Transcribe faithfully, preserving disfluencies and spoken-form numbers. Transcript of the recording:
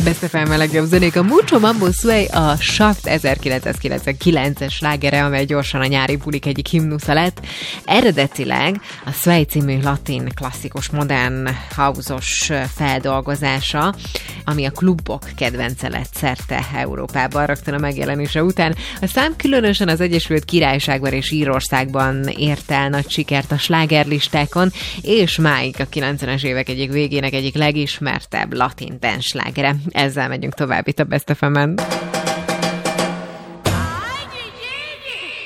Best ef em a legjobb zenék. A Mucho Mambo Sway a Shaft ezerkilencszázkilencvenkilences slágere, amely gyorsan a nyári bulik egyik himnusza lett. Eredetileg a Sway című latin klasszikus modern house-os feldolgozása, ami a klubok kedvence lett szerte Európában rögtön a megjelenése után. A szám különösen az Egyesült Királyságban és Írországban ért el nagy sikert a slágerlistákon, és máig a kilencvenes évek egyik végének egyik legismertebb latin dance slágere. Ezzel megyünk tovább itt a Best ef em-en.